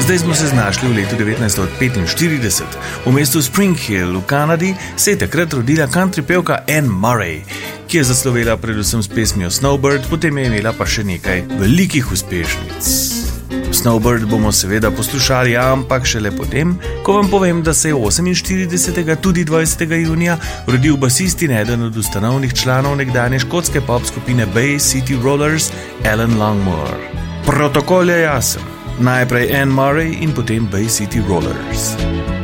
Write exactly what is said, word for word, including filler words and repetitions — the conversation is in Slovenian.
Zdaj smo se znašli v letu devetnajststo petinštirideset. V mestu Spring Hill v Kanadi se je takrat rodila country pevka Anne Murray, ki je zaslovela predvsem s pesmijo Snowbird, potem je imela pa še nekaj velikih uspešnic. Snowbird bomo seveda poslušali, ampak šele potem, ko vam povem, da se je oseminštiridesetega, tudi dvajsetega junija, rodil basist in eden od ustanovnih članov nekdanje škotske pop skupine Bay City Rollers, Alan Longmore. Protokol je jasen. Najprej Anne Murray in potem Bay City Rollers.